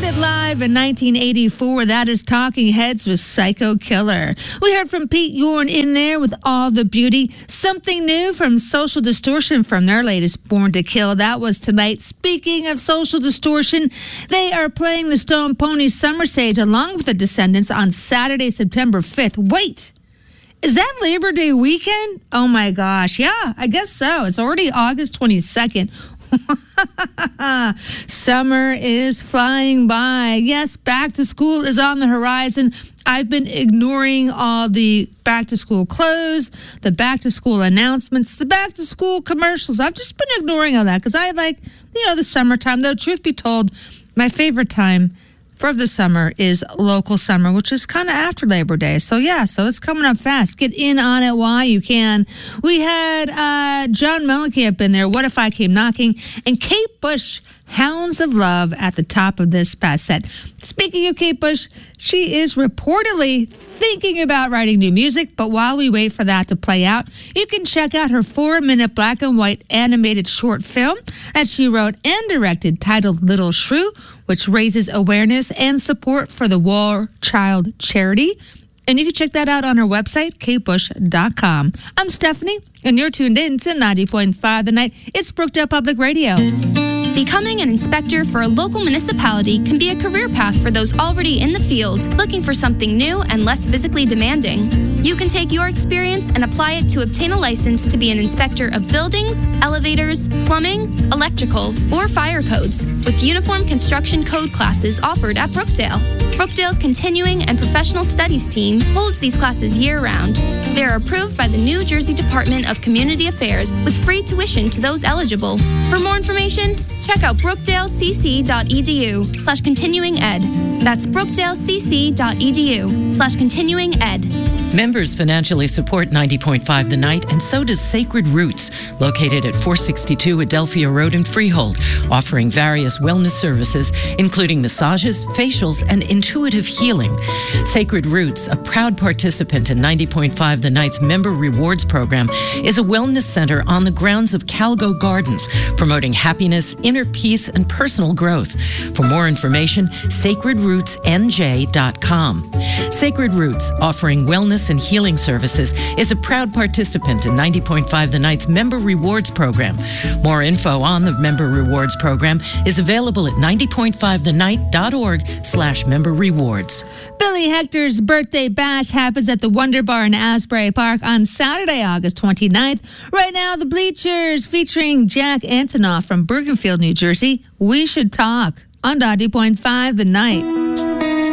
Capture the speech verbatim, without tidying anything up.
Recorded live in nineteen eighty-four, that is Talking Heads with Psycho Killer. We heard from Pete Yorn in there with All the Beauty. Something new from Social Distortion from their latest Born to Kill. That was tonight. Speaking of Social Distortion, they are playing the Stone Pony Summer Stage along with the Descendants on Saturday, September fifth. Wait, is that Labor Day weekend? Oh my gosh, yeah, I guess so. It's already August twenty-second. Summer is flying by. Yes, back to school is on the horizon. I've been ignoring all the back to school clothes, the back to school announcements, the back to school commercials. I've just been ignoring all that because I like, you know, the summertime. Though, truth be told, my favorite time for the summer is local summer, which is kind of after Labor Day. So, yeah, so it's coming up fast. Get in on it while you can. We had uh, John Mellencamp in there, What If I Came Knocking, and Kate Bush, Hounds of Love, at the top of this past set. Speaking of Kate Bush, she is reportedly thinking about writing new music, but while we wait for that to play out, you can check out her four-minute black and white animated short film that she wrote and directed titled Little Shrew, which raises awareness and support for the War Child charity. And you can check that out on her website, kate bush dot com. I'm Stephanie, and you're tuned in to ninety point five The Night. It's Brookdale Public Radio. Becoming an inspector for a local municipality can be a career path for those already in the field, looking for something new and less physically demanding. You can take your experience and apply it to obtain a license to be an inspector of buildings, elevators, plumbing, electrical, or fire codes, with uniform construction code classes offered at Brookdale. Brookdale's Continuing and Professional Studies team holds these classes year-round. They are approved by the New Jersey Department of Community Affairs with free tuition to those eligible. For more information, check out brookdalecc.edu slash continuing ed. That's brookdalecc.edu slash continuing ed. Members financially support ninety point five The Night, and so does Sacred Roots, located at four sixty-two Adelphia Road in Freehold, offering various wellness services, including massages, facials, and intuitive healing. Sacred Roots, a proud participant in ninety point five The Night's Member Rewards Program, is a wellness center on the grounds of Calgo Gardens, promoting happiness, inner peace, and personal growth. For more information, sacred roots n j dot com. Sacred Roots, offering wellness and healing services, is a proud participant in ninety point five The Night's Member Rewards Program. More info on the Member Rewards Program is available at ninety point five the night dot org slash member rewards. Billy Hector's birthday bash happens at the Wonder Bar in Asbury Park on Saturday, August twenty-ninth. Right now, the Bleachers featuring Jack Antonoff from Bergenfield, New Jersey. We Should Talk on ninety point five The Night.